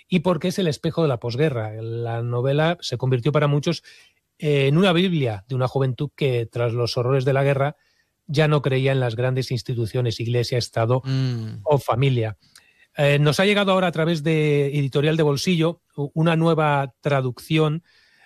y porque es el espejo de la posguerra. La novela se convirtió para muchos en una Biblia de una juventud que, tras los horrores de la guerra, ya no creía en las grandes instituciones, Iglesia, Estado o familia. Nos ha llegado ahora a través de Editorial de Bolsillo una nueva traducción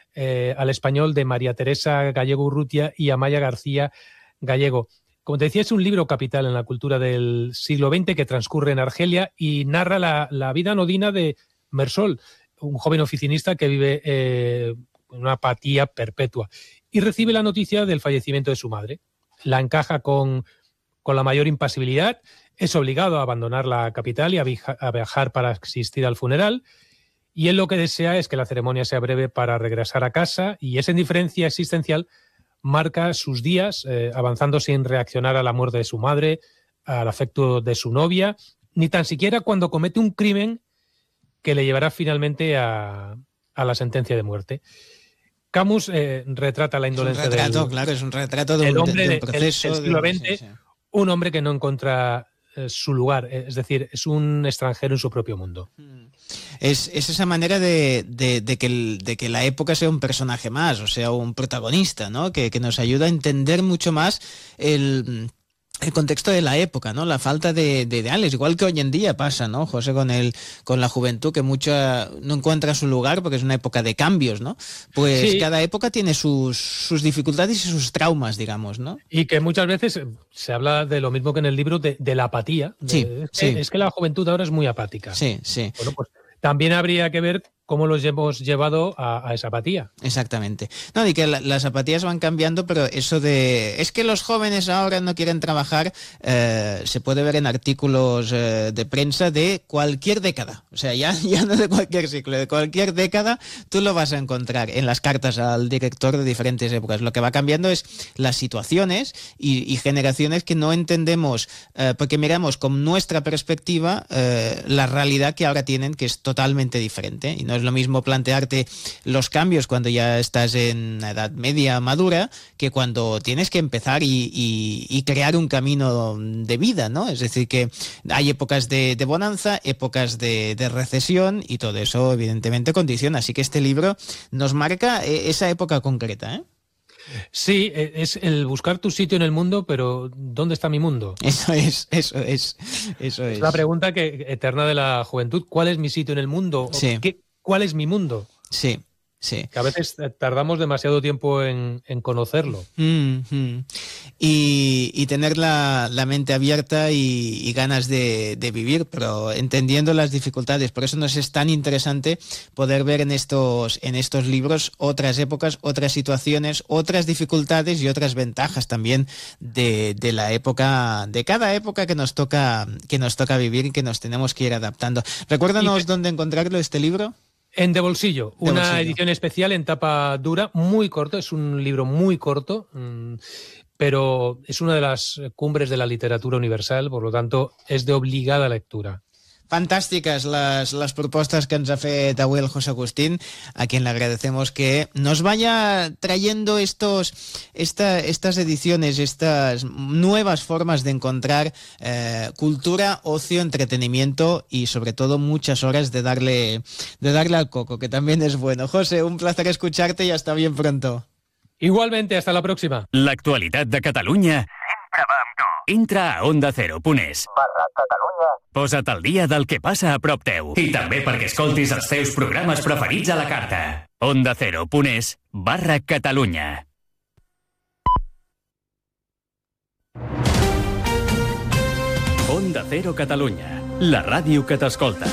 al español de María Teresa Gallego Urrutia y Amaya García Gallego. Como te decía, es un libro capital en la cultura del siglo XX que transcurre en Argelia y narra la vida anodina de Mersol, un joven oficinista que vive en una apatía perpetua y recibe la noticia del fallecimiento de su madre. La encaja con la mayor impasibilidad, es obligado a abandonar la capital y a viajar para asistir al funeral, y él lo que desea es que la ceremonia sea breve para regresar a casa, y esa indiferencia existencial marca sus días, avanzando sin reaccionar a la muerte de su madre, al afecto de su novia, ni tan siquiera cuando comete un crimen que le llevará finalmente a la sentencia de muerte. Camus retrata la indolencia es un retrato de un proceso del siglo XX, un hombre que no encuentra su lugar, es decir, es un extranjero en su propio mundo. Es esa manera de que la época sea un personaje más, o sea, un protagonista, ¿no? Que nos ayuda a entender mucho más el contexto de la época, ¿no? La falta de ideales, igual que hoy en día pasa, ¿no, José? Con la juventud, que mucha no encuentra su lugar porque es una época de cambios, ¿no? Pues sí, cada época tiene sus dificultades y sus traumas, digamos, ¿no? Y que muchas veces se habla de lo mismo que en el libro, de la apatía. Es que la juventud ahora es muy apática. Sí. Bueno, pues también habría que ver cómo los hemos llevado a esa apatía. Exactamente. No, y que las apatías van cambiando, pero eso es que los jóvenes ahora no quieren trabajar, se puede ver en artículos de prensa de cualquier década. O sea, ya no de cualquier ciclo, de cualquier década tú lo vas a encontrar en las cartas al director de diferentes épocas. Lo que va cambiando es las situaciones y generaciones que no entendemos, porque miramos con nuestra perspectiva la realidad que ahora tienen, que es totalmente diferente. Y no es lo mismo plantearte los cambios cuando ya estás en una edad media madura que cuando tienes que empezar y crear un camino de vida, ¿no? Es decir, que hay épocas de bonanza, épocas de recesión, y todo eso evidentemente condiciona. Así que este libro nos marca esa época concreta, ¿eh? Sí, es el buscar tu sitio en el mundo, pero ¿dónde está mi mundo? Eso es. Es la pregunta eterna de la juventud. ¿Cuál es mi sitio en el mundo? Sí. ¿Cuál es mi mundo? Sí. Que a veces tardamos demasiado tiempo en conocerlo. Y tener la mente abierta y ganas de vivir, pero entendiendo las dificultades. Por eso nos es tan interesante poder ver en estos libros otras épocas, otras situaciones, otras dificultades y otras ventajas también de la época, de cada época que nos toca vivir y que nos tenemos que ir adaptando. Recuérdanos dónde encontrarlo, este libro. En De Bolsillo, una edición especial en tapa dura, muy corto, es un libro muy corto, pero es una de las cumbres de la literatura universal, por lo tanto es de obligada lectura. Fantásticas las propuestas que nos ha fet avui el José Agustín, a quien le agradecemos que nos vaya trayendo estas ediciones, estas nuevas formas de encontrar cultura, ocio, entretenimiento y sobre todo muchas horas de darle al coco, que también es bueno. José, un placer escucharte y hasta bien pronto. Igualmente, hasta la próxima. L'actualitat de Catalunya sempre va amb tu. Entra a ondacero.es/Catalunya. Posa't al dia del que passa a prop teu. I també perquè escoltis els teus programes preferits a la carta. ondacero.es/Catalunya. Onda Cero Catalunya, la ràdio que t'escolta.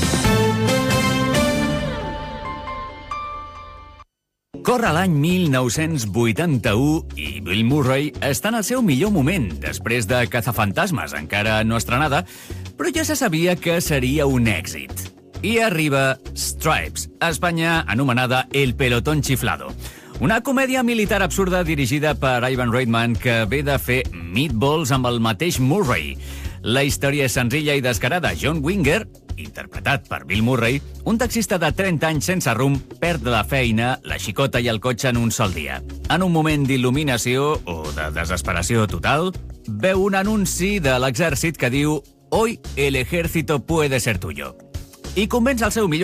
Corre l'any 1981 i Bill Murray està en el seu millor moment després de Cazafantasmes, encara no estrenada, però ja se sabia que seria un èxit. I arriba Stripes, a Espanya anomenada El Pelotón Chiflado. Una comèdia militar absurda dirigida per Ivan Reitman que ve de fer Meatballs amb el mateix Murray. La història és senzilla i descarada. John Winger, interpretat per Bill Murray, un taxista de 30 anys sense rumb, perd la feina, la xicota i el cotxe en un sol dia. En un moment d'il·luminació o de desesperació total, veu un anunci de l'exèrcit que diu «Hoy el ejército puede ser tuyo». I convenç el seu millor